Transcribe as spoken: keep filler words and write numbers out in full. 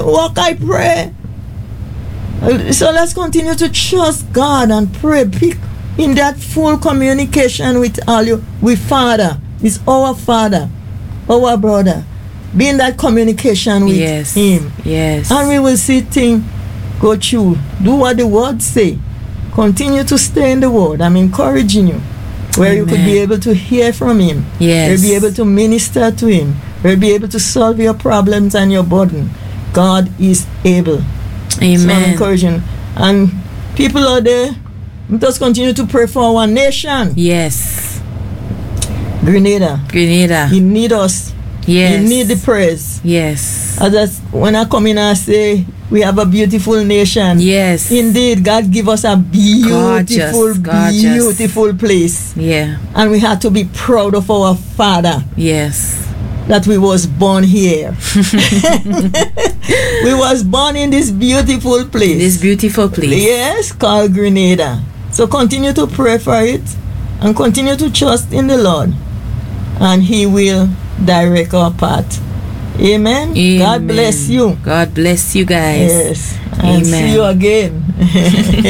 walk, I pray. So let's continue to trust God and pray. Be in that full communication with all you, with Father. It's our Father, our brother. Be in that communication with yes. Him. Yes. And we will see things go through. Do what the Word say. Continue to stay in the Word. I'm encouraging you. Where Amen. You could be able to hear from Him. Yes. You'll be able to minister to Him. You'll be able to solve your problems and your burden. God is able. Amen. So I'm encouraging. And people out there, let us continue to pray for our nation. Yes. Grenada. Grenada. He need us. Yes. He need the prayers. Yes. As I, when I come in and say we have a beautiful nation. Yes. Indeed, God give us a beautiful, gorgeous, gorgeous. beautiful place. Yeah. And we have to be proud of our Father. Yes. That we was born here. We was born in this beautiful place. This beautiful place. Yes, called Grenada. So continue to pray for it and continue to trust in the Lord. And He will direct our path. Amen. Amen. God bless you. God bless you guys. Yes. And Amen. see you again.